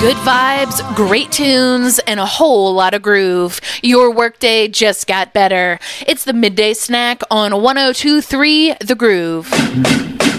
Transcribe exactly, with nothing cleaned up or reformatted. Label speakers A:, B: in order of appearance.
A: Good vibes, great tunes, and a whole lot of groove. Your workday just got better. It's the Midday Snack on one oh two point three The Groove.